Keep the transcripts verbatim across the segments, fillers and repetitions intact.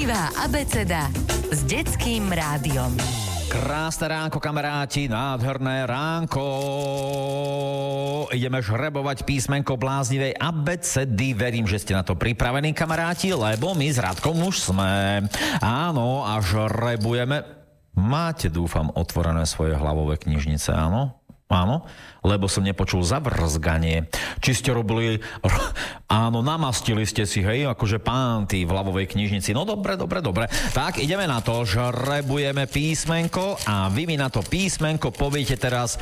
Blaznivá abeceda s detským rádiom. Krásne ránko, kamaráti, nádherné ránko. Ideme žrebovať písmenko bláznivej abecedy. Verím, že ste na to pripravení, kamaráti, lebo my s Radkom už sme. Áno, a žrebujeme. Máte, dúfam, otvorené svoje hlavové knižnice, áno? Áno, lebo som nepočul zavrzganie. Či ste robili... Áno, namastili ste si, hej, akože pánty v hlavovej knižnici. No dobre, dobre, dobre. Tak, ideme na to. Žrebujeme písmenko a vy mi na to písmenko poviete teraz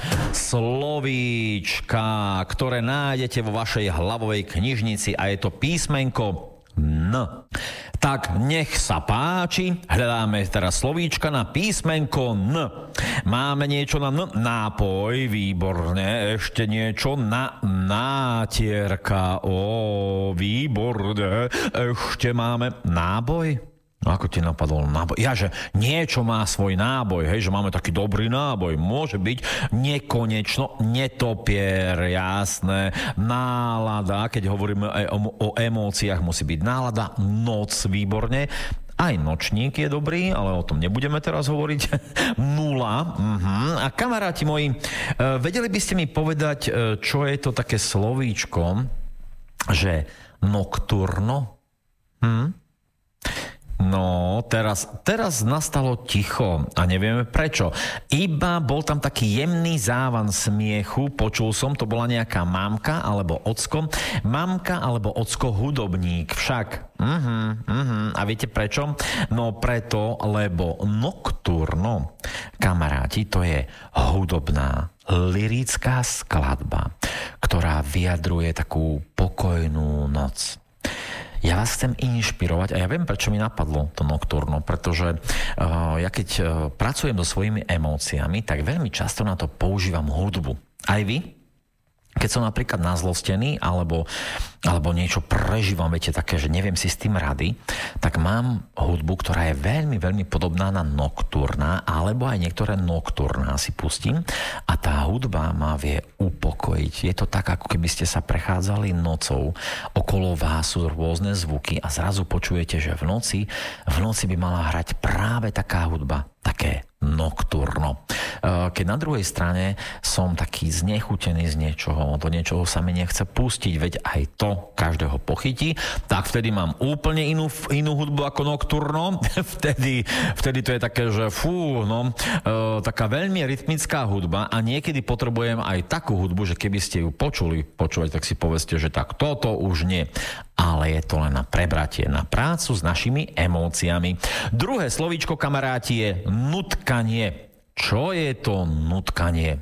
slovíčka, ktoré nájdete vo vašej hlavovej knižnici a je to písmenko N. Tak nech sa páči, hľadáme teraz slovíčka na písmenko N. Máme niečo na N, nápoj, výborne, ešte niečo na nátierka, ó, výborne, ešte máme náboj. Ako ti napadol náboj? Ja, že niečo má svoj náboj, hej, že máme taký dobrý náboj. Môže byť nekonečno netopier, jasné. Nálada, keď hovoríme o, o emóciách, musí byť nálada. Noc, výborne. Aj nočník je dobrý, ale o tom nebudeme teraz hovoriť. Nula. Uh-huh. A kamaráti moji, vedeli by ste mi povedať, čo je to také slovíčko, že nokturno? Hm? No, teraz, teraz nastalo ticho a nevieme prečo. Iba bol tam taký jemný závan smiechu, počul som, to bola nejaká mamka alebo ocko. Mamka alebo ocko hudobník však. Uh-huh, uh-huh. A viete prečo? No preto, lebo nokturno, kamaráti, to je hudobná, lyrická skladba, ktorá vyjadruje takú pokojnú noc. Ja vás chcem inšpirovať a ja viem, prečo mi napadlo to nokturno, pretože uh, ja keď uh, pracujem so svojimi emóciami, tak veľmi často na to používam hudbu. Aj vy? Keď som napríklad nazlostený alebo, alebo niečo prežívam, viete, také, že neviem si s tým rady, tak mám hudbu, ktorá je veľmi, veľmi podobná na nokturná, alebo aj niektoré nokturná si pustím a tá hudba ma vie upokojiť. Je to tak, ako keby ste sa prechádzali nocou, okolo vás sú rôzne zvuky a zrazu počujete, že v noci, v noci by mala hrať práve taká hudba, také nokturno. Keď na druhej strane som taký znechutený z niečoho, do niečoho sa mi nechce pustiť, veď aj to každého pochytí, tak vtedy mám úplne inú, inú hudbu ako nokturno. vtedy, vtedy to je také, že fú, no, e, taká veľmi rytmická hudba a niekedy potrebujem aj takú hudbu, že keby ste ju počuli počúvať, tak si povedzte, že tak toto už nie. Ale je to len na prebratie, na prácu s našimi emóciami. Druhé slovíčko, kamaráti, je nutkanie. Čo je to nutkanie?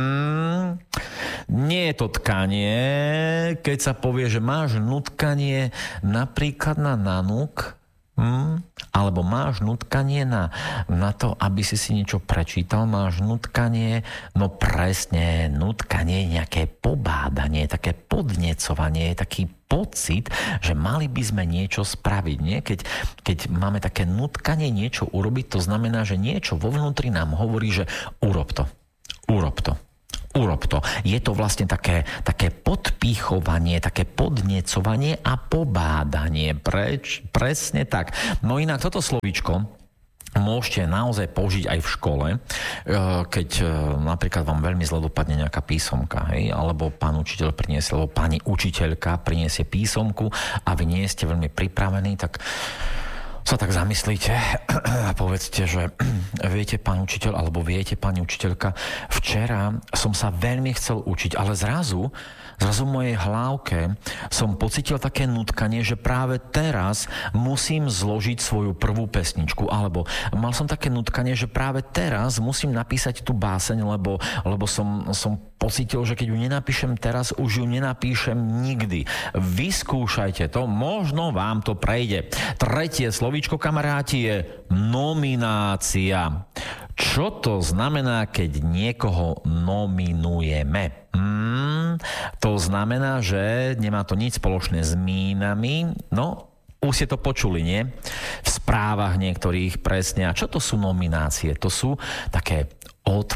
Hmm, nie je to tkanie, keď sa povie, že máš nutkanie napríklad na nanúk, hmm, alebo máš nutkanie na, na to, aby si si niečo prečítal, máš nutkanie, no presne, nutkanie, nejaké pobádanie, také podnecovanie, taký pocit, že mali by sme niečo spraviť. Nie? Keď, keď máme také nutkanie niečo urobiť, to znamená, že niečo vo vnútri nám hovorí, že urob to, urob to. Urob to. Je to vlastne také, také podpíchovanie, také podnecovanie a pobádanie. Preč? Presne tak. No inak toto slovíčko môžete naozaj použiť aj v škole, keď napríklad vám veľmi zle dopadne nejaká písomka, hej? Alebo pán učiteľ priniesie, alebo pani učiteľka priniesie písomku a vy nie ste veľmi pripravení, tak sa tak zamyslíte a povedzte, že viete, pán učiteľ, alebo viete, pani učiteľka, včera som sa veľmi chcel učiť, ale zrazu, zrazu v mojej hlávke som pocitil také nutkanie, že práve teraz musím zložiť svoju prvú pesničku, alebo mal som také nutkanie, že práve teraz musím napísať tú báseň, lebo, lebo som, som pocitil, že keď ju nenapíšem teraz, už ju nenapíšem nikdy. Vyskúšajte to, možno vám to prejde. Tretie slovíčko, kamaráti, je nominácia. Čo to znamená, keď niekoho nominujeme? Hmm, to znamená, že nemá to nič spoločné s mínami, no, už ste to počuli, nie? V správach niektorých presne. A čo to sú nominácie? To sú také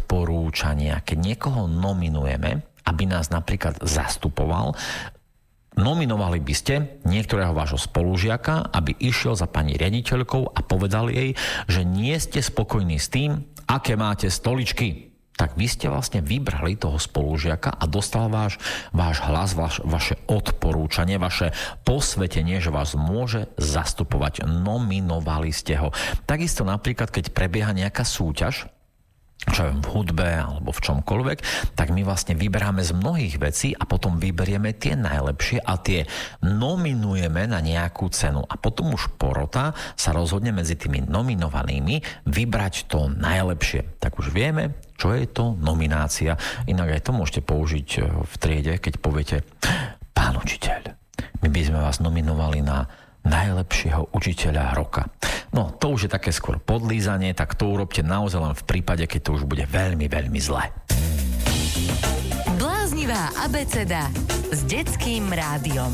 odporúčania. Keď niekoho nominujeme, aby nás napríklad zastupoval, nominovali by ste niektorého vášho spolužiaka, aby išiel za pani riaditeľkou a povedal jej, že nie ste spokojní s tým, aké máte stoličky. Tak vy ste vlastne vybrali toho spolužiaka a dostal váš, váš hlas, vaš, vaše odporúčanie, vaše posvetenie, že vás môže zastupovať. Nominovali ste ho. Takisto napríklad, keď prebieha nejaká súťaž, čo je v hudbe alebo v čomkoľvek, tak my vlastne vyberáme z mnohých vecí a potom vyberieme tie najlepšie a tie nominujeme na nejakú cenu. A potom už porota sa rozhodne medzi tými nominovanými vybrať to najlepšie. Tak už vieme, čo je to nominácia. Inak aj to môžete použiť v triede, keď poviete: pán učiteľ, my by sme vás nominovali na najlepšieho učiteľa roka. No, to už je také skôr podlízanie, tak to urobte naozaj len v prípade, keď to už bude veľmi, veľmi zle. Bláznivá abeceda s Detským rádiom.